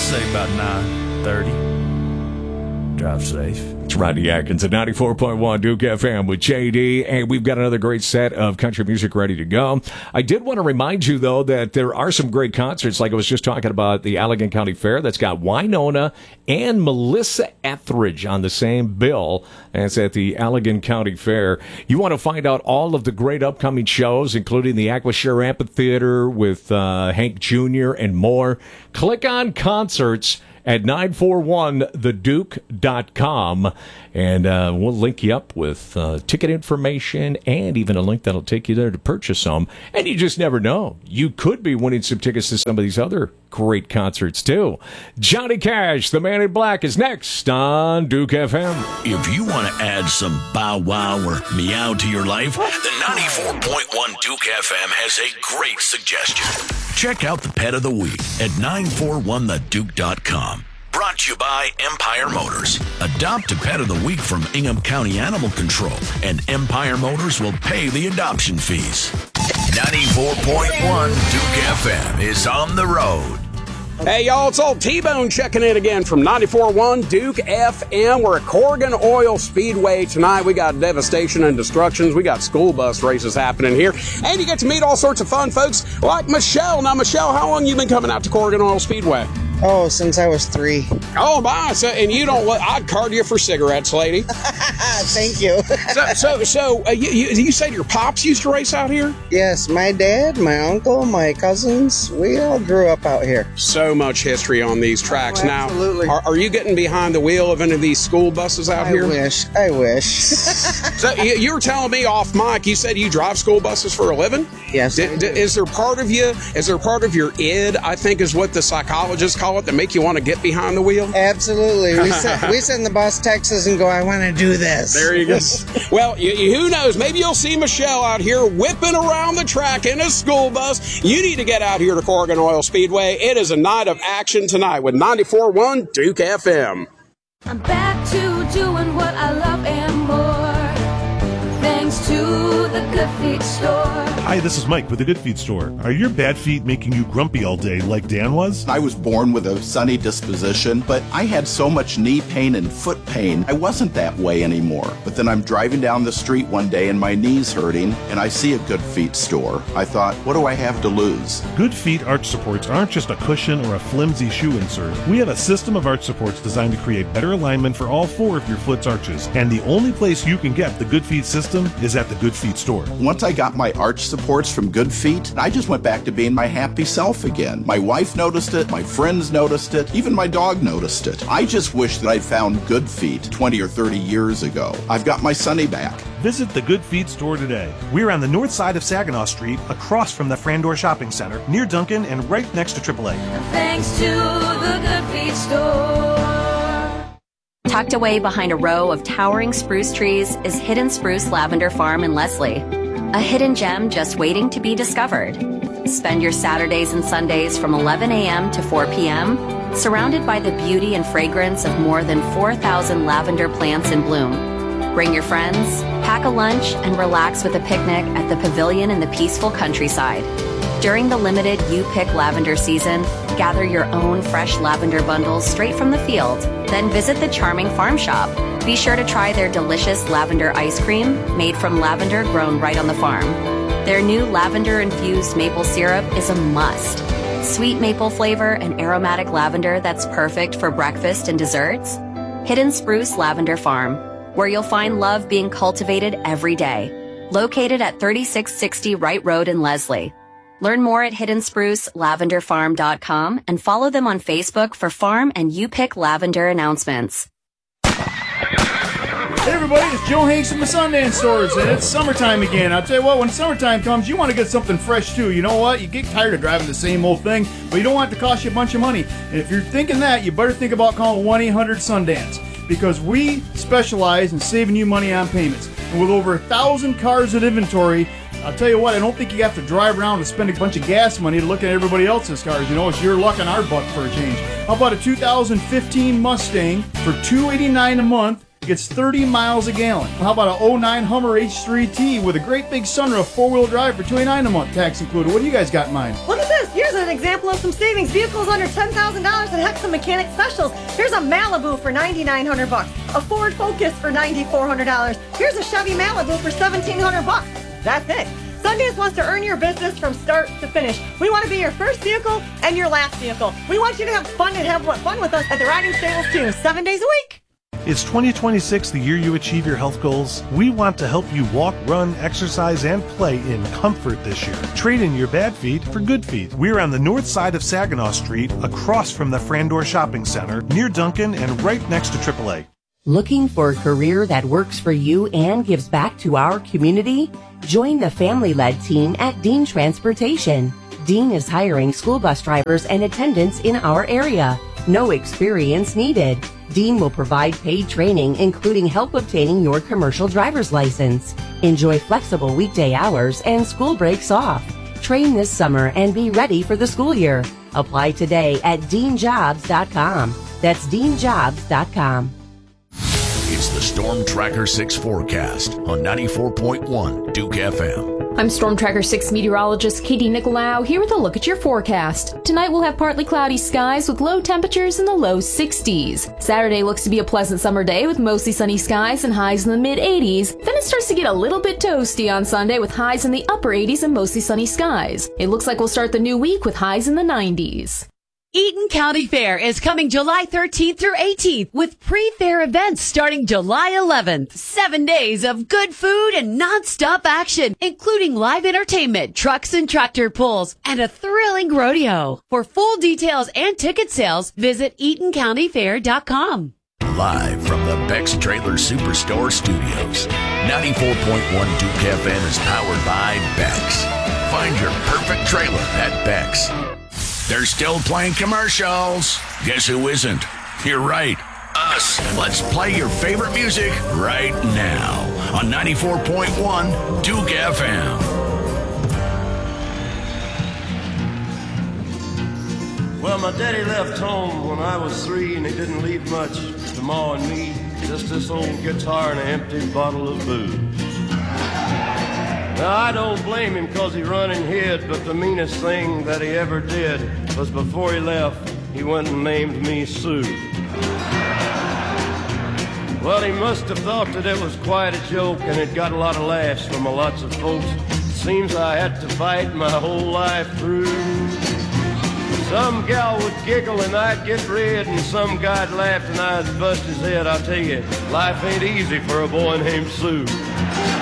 say about 9:30. Drive safe. It's Rodney Atkins at 94.1 Duke FM with JD, and we've got another great set of country music ready to go. I did want to remind you, though, that there are some great concerts, like I was just talking about the Allegan County Fair, that's got Wynonna and Melissa Etheridge on the same bill as at the Allegan County Fair. You want to find out all of the great upcoming shows, including the Aquashare Amphitheater with Hank Jr. and more. Click on concerts at 941theduke.com, and we'll link you up with ticket information and even a link that'll take you there to purchase some. And you just never know. You could be winning some tickets to some of these other great concerts, too. Johnny Cash, the Man in Black, is next on Duke FM. If you want to add some bow wow or meow to your life, the 94.1 Duke FM has a great suggestion. Check out the Pet of the Week at 941theduke.com. Brought to you by Empire Motors. Adopt a Pet of the Week from Ingham County Animal Control, and Empire Motors will pay the adoption fees. 94.1 Duke FM is on the road. Hey, y'all, it's old T-Bone checking in again from 94.1 Duke FM. We're at Corrigan Oil Speedway tonight. We got devastation and destructions. We got school bus races happening here. And you get to meet all sorts of fun folks like Michelle. Now, Michelle, how long you been coming out to Corrigan Oil Speedway? Oh, since I was 3. Oh, my. So, and you don't, I'd card you for cigarettes, lady. Thank you. You said your pops used to race out here? Yes, my dad, my uncle, my cousins, we all grew up out here. So much history on these tracks. Oh, absolutely. Now, are you getting behind the wheel of any of these school buses out here? I wish. So you were telling me off mic, you said you drive school buses for a living? Yes, I do. Is there part of your id, I think is what the psychologists call it, that make you want to get behind the wheel? Absolutely. We send the bus texts and go, I want to do this. There you go. Well, who knows? Maybe you'll see Michelle out here whipping around the track in a school bus. You need to get out here to Corrigan Oil Speedway. It is a night of action tonight with 94.1 Duke FM. I'm back to doing what I love and more, thanks to the Good Feet Store. Hi, this is Mike with the Good Feet Store. Are your bad feet making you grumpy all day like Dan was? I was born with a sunny disposition, but I had so much knee pain and foot pain, I wasn't that way anymore. But then I'm driving down the street one day and my knee's hurting, and I see a Good Feet Store. I thought, what do I have to lose? Good Feet arch supports aren't just a cushion or a flimsy shoe insert. We have a system of arch supports designed to create better alignment for all 4 of your foot's arches. And the only place you can get the Good Feet system is at the Good Feet Store. Once I got my arch supports from Good Feet, I just went back to being my happy self again. My wife noticed it, my friends noticed it, even my dog noticed it. I just wish that I'd found Good Feet 20 or 30 years ago. I've got my Sunny back. Visit the Good Feet Store today. We're on the north side of Saginaw Street, across from the Frandor Shopping Center, near Duncan and right next to AAA. Thanks to the Good Feet Store. Tucked away behind a row of towering spruce trees is Hidden Spruce Lavender Farm in Leslie. A hidden gem just waiting to be discovered. Spend your Saturdays and Sundays from 11 a.m. to 4 p.m. surrounded by the beauty and fragrance of more than 4,000 lavender plants in bloom. Bring your friends, pack a lunch, and relax with a picnic at the pavilion in the peaceful countryside. During the limited You Pick Lavender season, gather your own fresh lavender bundles straight from the field, then visit the charming farm shop. Be sure to try their delicious lavender ice cream made from lavender grown right on the farm. Their new lavender-infused maple syrup is a must. Sweet maple flavor and aromatic lavender that's perfect for breakfast and desserts. Hidden Spruce Lavender Farm, where you'll find love being cultivated every day. Located at 3660 Wright Road in Leslie. Learn more at hiddensprucelavenderfarm.com and follow them on Facebook for farm and You Pick Lavender announcements. Hey everybody, it's Joe Hanks from the Sundance Stores, and it's summertime again. I'll tell you what, when summertime comes, you want to get something fresh too. You know what? You get tired of driving the same old thing, but you don't want it to cost you a bunch of money. And if you're thinking that, you better think about calling 1-800-SUNDANCE, because we specialize in saving you money on payments. And with over 1,000 cars in inventory, I'll tell you what, I don't think you have to drive around and spend a bunch of gas money to look at everybody else's cars. You know, it's your luck and our buck for a change. How about a 2015 Mustang for $289 a month? gets 30 miles a gallon. How about a 09 Hummer H3T with a great big sunroof, 4-wheel drive for $29 a month, tax included? What do you guys got in mind? Look at this. Here's an example of some savings. Vehicles under $10,000 at Hexa Mechanic Specials. Here's a Malibu for $9,900. A Ford Focus for $9,400. Here's a Chevy Malibu for $1,700. That's it. Sundays wants to earn your business from start to finish. We want to be your first vehicle and your last vehicle. We want you to have fun and have fun with us at the Riding Stables too, 7 days a week. Is 2026 the year you achieve your health goals? We want to help you walk, run, exercise, and play in comfort this year. Trade in your bad feet for good feet. We're on the north side of Saginaw Street, across from the Frandor Shopping Center, near Duncan and right next to AAA. Looking for a career that works for you and gives back to our community? Join the family-led team at Dean Transportation. Dean is hiring school bus drivers and attendants in our area. No experience needed. Dean will provide paid training, including help obtaining your commercial driver's license. Enjoy flexible weekday hours and school breaks off. Train this summer and be ready for the school year. Apply today at deanjobs.com. That's deanjobs.com. It's the Storm Tracker 6 forecast on 94.1 Duke FM. I'm Storm Tracker 6 meteorologist Katie Nicolau here with a look at your forecast. Tonight we'll have partly cloudy skies with low temperatures in the low 60s. Saturday looks to be a pleasant summer day with mostly sunny skies and highs in the mid-80s. Then it starts to get a little bit toasty on Sunday with highs in the upper 80s and mostly sunny skies. It looks like we'll start the new week with highs in the 90s. Eaton County Fair is coming July 13th through 18th with pre-fair events starting July 11th. 7 days of good food and non-stop action, including live entertainment, trucks and tractor pulls, and a thrilling rodeo. For full details and ticket sales, visit EatonCountyFair.com. Live from the Beck's Trailer Superstore Studios, 94.1 Duke FM is powered by Beck's. Find your perfect trailer at Beck's. They're still playing commercials. Guess who isn't? You're right, us. Let's play your favorite music right now on 94.1 Duke FM. Well, my daddy left home when I was 3, and he didn't leave much to Ma and me. Just this old guitar and an empty bottle of booze. Now, I don't blame him because he run and hid, but the meanest thing that he ever did was before he left, he went and named me Sue. Well, he must have thought that it was quite a joke, and it got a lot of laughs from lots of folks. It seems I had to fight my whole life through. Some gal would giggle and I'd get red, and some guy'd laugh and I'd bust his head. I'll tell you, life ain't easy for a boy named Sue.